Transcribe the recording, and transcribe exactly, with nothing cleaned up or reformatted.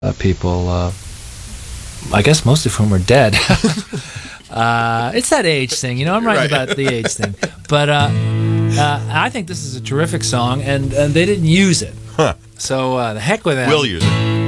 uh, people, uh, I guess most of whom are dead. uh, it's that age thing, you know. I'm writing Right. about the age thing, but uh, uh, I think this is a terrific song, and, and they didn't use it. Huh. So uh, the heck with that. We'll use it.